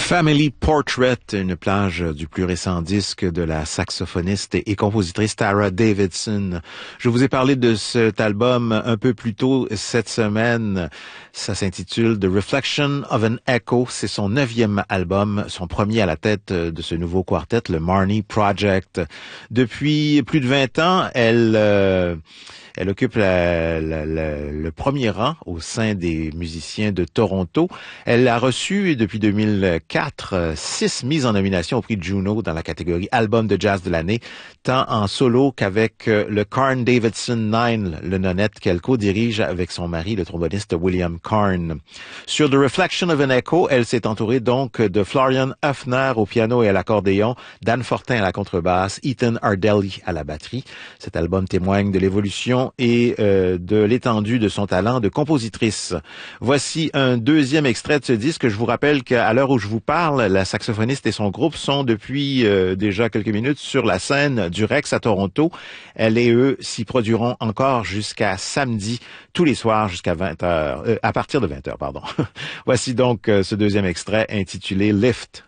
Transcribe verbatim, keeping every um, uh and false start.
Family Portrait, une plage du plus récent disque de la saxophoniste et compositrice Tara Davidson. Je vous ai parlé de cet album un peu plus tôt cette semaine. Ça s'intitule The Reflection of an Echo. C'est son neuvième album, son premier à la tête de ce nouveau quartet, le Marnie Project. Depuis plus de vingt ans, elle... Euh, Elle occupe la, la, la, le premier rang au sein des musiciens de Toronto. Elle a reçu depuis deux mille quatre six mises en nomination au prix Juno dans la catégorie Album de jazz de l'année, tant en solo qu'avec le Carn Davidson Nine, le nonette qu'elle co-dirige avec son mari, le tromboniste William Carn. Sur The Reflection of an Echo, elle s'est entourée donc de Florian Höfner au piano et à l'accordéon, Dan Fortin à la contrebasse, Ethan Ardelli à la batterie. Cet album témoigne de l'évolution et euh, de l'étendue de son talent de compositrice. Voici un deuxième extrait de ce disque. Je vous rappelle qu'à l'heure où je vous parle, la saxophoniste et son groupe sont depuis euh, déjà quelques minutes sur la scène du Rex à Toronto. Elle et eux s'y produiront encore jusqu'à samedi, tous les soirs jusqu'à vingt heures, euh, à partir de vingt heures, pardon. Voici donc euh, ce deuxième extrait intitulé Lift.